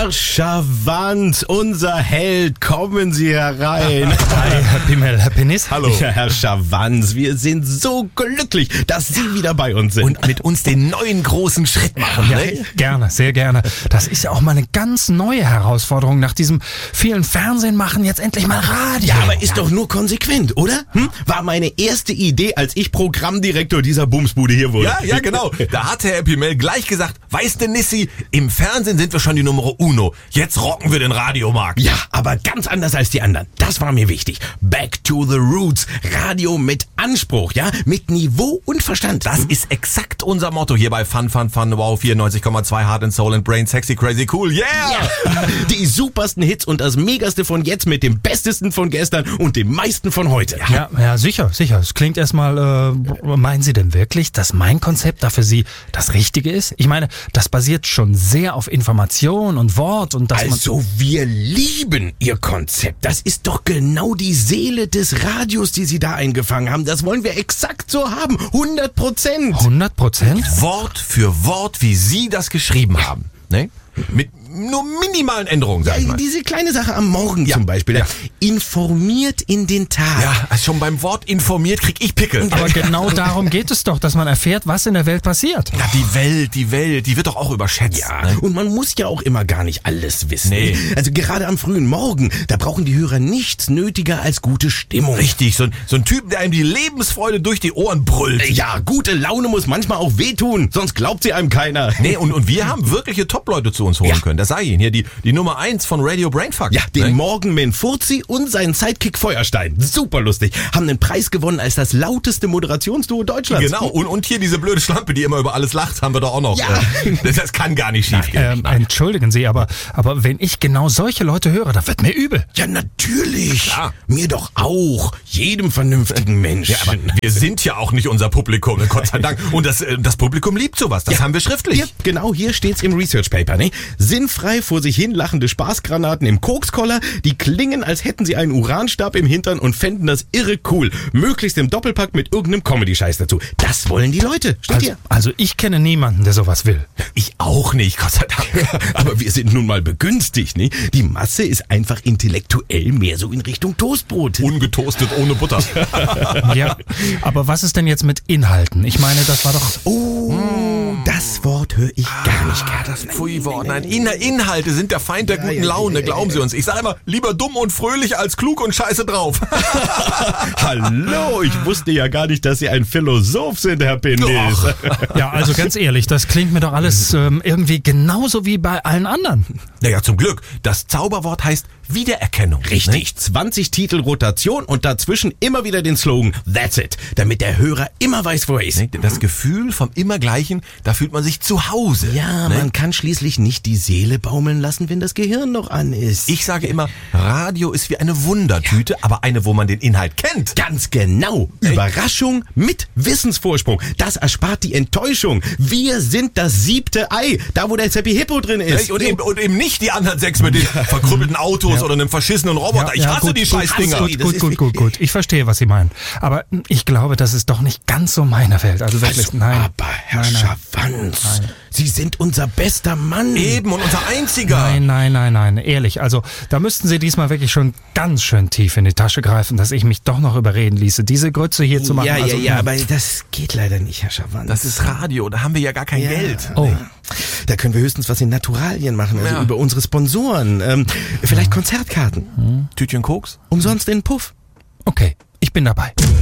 Herr Schawanz, unser Held, kommen Sie herein. Hi, Herr Pimmel, Herr Penis. Hallo. Ja, Herr Schawanz, wir sind so glücklich, dass Sie wieder bei uns sind. Und mit uns den neuen großen Schritt machen. Ja, Ne? gerne, sehr gerne. Das ist ja auch mal eine ganz neue Herausforderung. Nach diesem vielen Fernsehen machen, jetzt endlich mal Radio. Ja, aber ist doch nur konsequent, oder? War meine erste Idee, als ich Programmdirektor dieser Bumsbude hier wurde. Ja, genau. Da hat Herr Pimmel gleich gesagt, weißt du, Nissi, im Fernsehen sind wir schon die Nummer uno. Jetzt rocken wir den Radiomarkt. Ja, aber ganz anders als die anderen. Das war mir wichtig. Back to the roots. Radio mit Anspruch, ja? Mit Niveau und Verstand. Das ist exakt unser Motto hier bei Fun, Wow, 94,2 Hard and Soul and Brain, sexy, crazy, cool, yeah! Ja. Die supersten Hits und das Megaste von jetzt mit dem Bestesten von gestern und dem meisten von heute. Ja, sicher. Es klingt erstmal, meinen Sie denn wirklich, dass mein Konzept da für Sie das Richtige ist? Ich meine, das basiert schon sehr auf Information und Wort und das Also, wir lieben Ihr Konzept. Das ist doch genau die Seele des Radios, die Sie da eingefangen haben. Das wollen wir exakt so haben. 100%. 100%? Wort für Wort, wie Sie das geschrieben haben. Ne? Mit nur minimalen Änderungen, sag ich mal. Diese kleine Sache am Morgen zum Beispiel. Ja. Informiert in den Tag. Ja, also schon beim Wort informiert krieg ich Pickel. Aber genau darum geht es doch, dass man erfährt, was in der Welt passiert. Ja, die Welt, die wird doch auch überschätzt. Ja, Ne? und man muss ja auch immer gar nicht alles wissen. Nee. Also gerade am frühen Morgen, da brauchen die Hörer nichts nötiger als gute Stimmung. Richtig, so ein Typ, der einem die Lebensfreude durch die Ohren brüllt. Ja, gute Laune muss manchmal auch wehtun, sonst glaubt sie einem keiner. Nee, und wir haben wirkliche Top-Leute zu uns holen können. Das sage ich Ihnen. Hier die Nummer 1 von Radio Brainfuck. Ja, den Morgenman Furzi und seinen Sidekick Feuerstein. Super lustig. Haben den Preis gewonnen als das lauteste Moderationsduo Deutschlands. Genau, und hier diese blöde Schlampe, die immer über alles lacht, haben wir doch auch noch. Ja. Das kann gar nicht schief gehen. Entschuldigen Sie, aber wenn ich genau solche Leute höre, da wird mir übel. Ja, natürlich. Klar. Mir doch auch. Jedem vernünftigen Menschen. Ja, aber wir sind ja auch nicht unser Publikum, Gott sei Dank. Und das Publikum liebt sowas. Das haben wir schriftlich. Ja, genau, hier steht's im Research Paper, ne? Sinnfrei vor sich hin lachende Spaßgranaten im Kokskoller, die klingen, als hätten sie einen Uranstab im Hintern und fänden das irre cool. Möglichst im Doppelpack mit irgendeinem Comedy-Scheiß dazu. Das wollen die Leute. Steht hier. Also ich kenne niemanden, der sowas will. Ich auch nicht, Gott sei Dank. Aber wir sind nun mal begünstigt, ne? Die Masse ist einfach intellektuell mehr so in Richtung Toastbrot. Ungetoastet ohne Butter. Ja, aber was ist denn jetzt mit Inhalten? Ich meine, das war doch... Oh, das Wort höre ich gar nicht gerne. Das Pfui-Wort. Nein, Inhalte sind der Feind der guten Laune, glauben Sie uns. Ich sage immer, lieber dumm und fröhlich als klug und scheiße drauf. Hallo, ich wusste ja gar nicht, dass Sie ein Philosoph sind, Herr Penis. Ja, also ganz ehrlich, das klingt mir doch alles irgendwie genauso wie bei allen anderen. Naja, zum Glück. Das Zauberwort heißt Wiedererkennung. Richtig, 20 Titel Rotation und dazwischen immer wieder den Slogan That's it, damit der Hörer immer weiß, wo er ist. Das Gefühl vom Immergleichen, da fühlt man sich zu Hause. Ja, man kann schließlich nicht die Seele baumeln lassen, wenn das Gehirn noch an ist. Ich sage immer, Radio ist wie eine Wundertüte, aber eine, wo man den Inhalt kennt. Ganz genau. Überraschung mit Wissensvorsprung. Das erspart die Enttäuschung. Wir sind das 7. Ei, da wo der Happy Hippo drin ist. Und eben nicht die anderen 6 mit den verkrüppelten Autos oder einem verschissenen Roboter. Ich hasse die Scheißdinger. Gut. Ich verstehe, was Sie meinen. Aber ich glaube, das ist doch nicht ganz so meine Welt. Also wirklich, nein. Aber Herr Schawanz, Sie sind unser bester Mann. Eben, und unser einziger. Nein. Ehrlich, also da müssten Sie diesmal wirklich schon ganz schön tief in die Tasche greifen, dass ich mich doch noch überreden ließe, diese Grütze hier zu machen. Ja, aber das geht leider nicht, Herr Schawanz. Das ist Radio, da haben wir ja gar kein Geld. Oh. Da können wir höchstens was in Naturalien machen, also über unsere Sponsoren. Vielleicht Konzertkarten. Tütchen Koks? Umsonst in den Puff. Okay, ich bin dabei.